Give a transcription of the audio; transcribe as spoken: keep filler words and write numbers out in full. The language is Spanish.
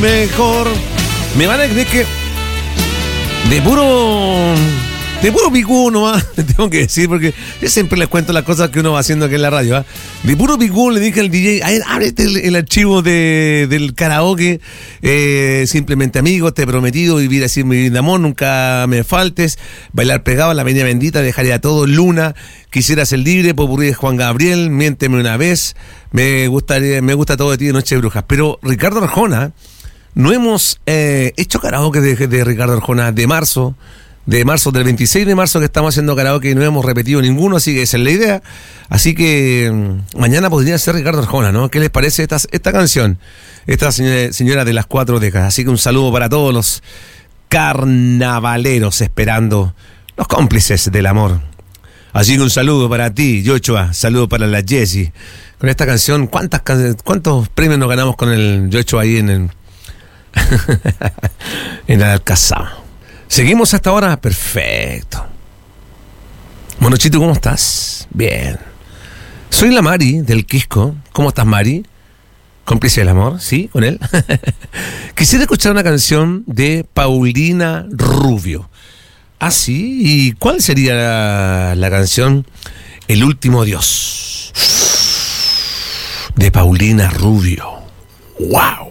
mejor. Me van a creer que de puro de puro picú nomás, tengo que decir, porque yo siempre les cuento las cosas que uno va haciendo aquí en la radio, ¿eh? De puro picú le dije al D J, a ver, ábrete el, el archivo de, del karaoke, eh, simplemente amigos, te he prometido vivir así mi vida de amor, nunca me faltes, bailar pegado a la avenida bendita, dejaría todo, Luna, quisiera ser libre, popurrí de Juan Gabriel, miénteme una vez, me gustaría, me gusta todo de ti de Noche de Brujas. Pero Ricardo Arjona, no hemos eh, hecho karaoke de, de Ricardo Arjona de marzo, de marzo, del veintiséis de marzo que estamos haciendo karaoke y no hemos repetido ninguno, así que esa es la idea. Así que mmm, mañana podría ser Ricardo Arjona, ¿no? ¿Qué les parece esta, esta canción? Esta señora, señora de las cuatro décadas. Así que un saludo para todos los carnavaleros esperando los cómplices del amor. Así que un saludo para ti, Yochoa, saludo para la Jessie. Con esta canción, ¿cuántas cuántos premios nos ganamos con el Yochoa ahí en el en el Alcazar? ¿Seguimos hasta ahora? Perfecto. Monochito, ¿cómo estás? Bien. Soy la Mari del Quisco. ¿Cómo estás, Mari? ¿Cómplice del amor? ¿Sí? ¿Con él? Quisiera escuchar una canción de Paulina Rubio. ¿Ah, sí? ¿Y cuál sería la, la canción? El último Dios. De Paulina Rubio. ¡Wow!